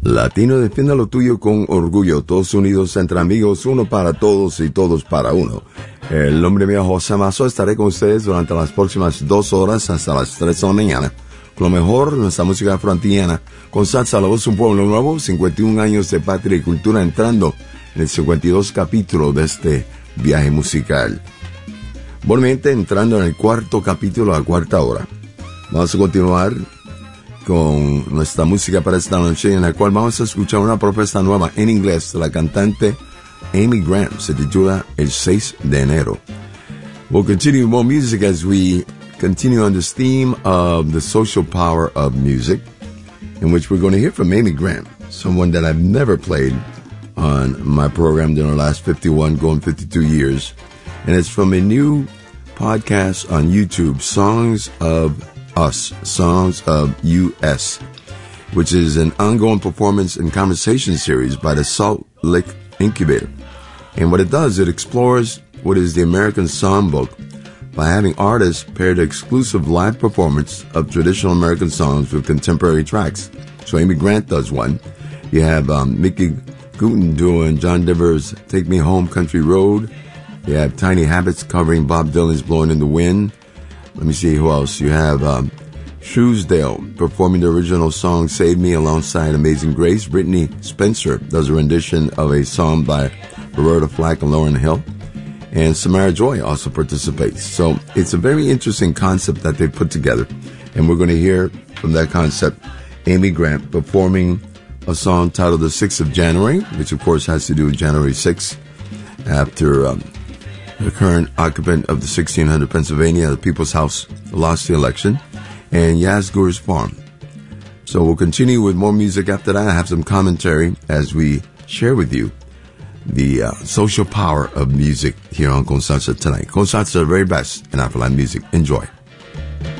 Latino, defienda lo tuyo con orgullo. Todos unidos entre amigos, uno para todos y todos para uno. El nombre mío es José Mazo. Estaré con ustedes durante las próximas 2 horas hasta las 3 de la mañana. Con lo mejor de nuestra música afroantillana. Con salsa, la voz, un pueblo nuevo. 51 años de patria y cultura entrando en el 52 capítulo de este viaje musical. Igualmente entrando en el 4º capítulo, a 4ª hora. Vamos a continuar con nuestra música para esta noche, en la cual vamos a escuchar una propuesta nueva en inglés de la cantante Amy Grant. Se titula El 6 de enero. We'll continue more music as we continue on this theme of the social power of music, in which we're going to hear from Amy Grant, someone that I've never played on my program during the last 51, going 52 years. And it's from a new podcast on YouTube, Songs of Us, Songs of US, which is an ongoing performance and conversation series by the Salt Lick Incubator. And what it does, it explores what is the American songbook by having artists pair the exclusive live performance of traditional American songs with contemporary tracks. So Amy Grant does one. You have Mickey Guyton doing John Denver's Take Me Home Country Road. You have Tiny Habits covering Bob Dylan's Blowing in the Wind. Let me see who else. You have Shrewsdale performing the original song Save Me alongside Amazing Grace. Brittany Spencer does a rendition of a song by Roberta Flack and Lauryn Hill. And Samara Joy also participates. So it's a very interesting concept that they put together. And we're going to hear from that concept Amy Grant performing a song titled The 6th of January, which of course has to do with January 6th, after the current occupant of the 1600 Pennsylvania, the People's House, lost the election, and Yaz Gur's Farm. So we'll continue with more music after that. I have some commentary as we share with you the social power of music here on Con Salsa tonight. Con Salsa, the very best in Afro-Latin music. Enjoy.